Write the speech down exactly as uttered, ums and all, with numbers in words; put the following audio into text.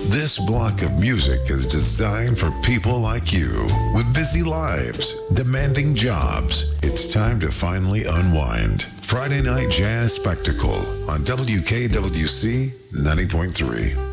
This block of music is designed for people like you with busy lives, demanding jobs. It's time to finally unwind. Friday Night Jazz Spectacle on W K W C ninety point three.